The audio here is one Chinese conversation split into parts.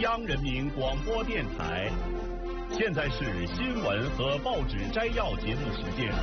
央人民广播电台。现在是新闻和报纸摘要节目时间。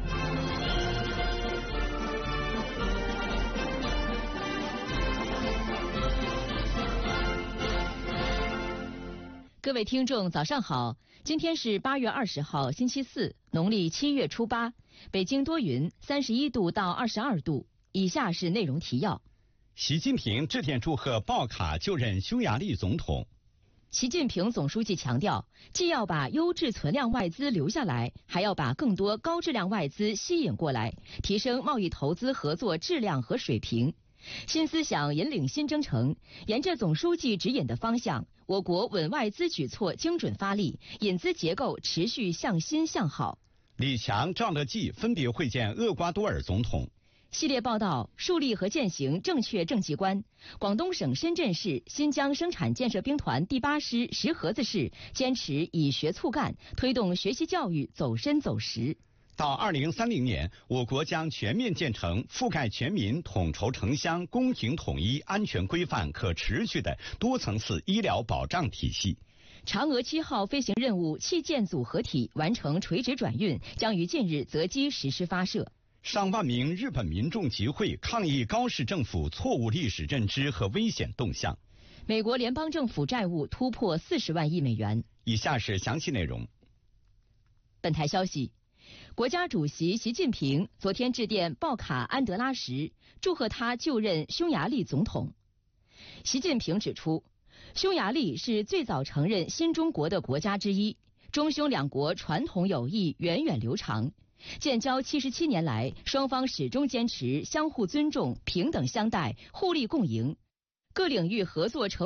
各位听众，早上好！今天是8月20号，星期四，农历7月初8，北京多云，31度到22度。以下是内容提要： 习近平致电祝贺鲍卡就任匈牙利总统。 习近平总书记强调，既要把优质存量外资留下来，还要把更多高质量外资吸引过来，提升贸易投资合作质量和水平。新思想引领新征程，沿着总书记指引的方向，我国稳外资举措精准发力，引资结构持续向新向好。 李强、赵乐际分别会见厄瓜多尔总统。 系列报道：树立和践行正确政绩观。广东省深圳市新疆生产建设兵团第8师石河子市坚持以学促干，推动学习教育走深走实。 到2030年，我国将全面建成覆盖全民、统筹城乡、公平统一、安全规范、可持续的多层次医疗保障体系。 嫦娥7号飞行任务器件组合体完成垂直转运，将于近日择机实施发射。 上万名日本民众集会抗议高市政府错误历史认知和危险动向。 美国联邦政府债务突破40万亿美元。 以下是详细内容。 本台消息，国家主席习近平昨天致电鲍卡安德拉什，祝贺他就任匈牙利总统。习近平指出，匈牙利是最早承认新中国的国家之一，中匈两国传统友谊源远流长。建交77年来，双方始终坚持相互尊重、平等相待、互利共赢，各领域合作成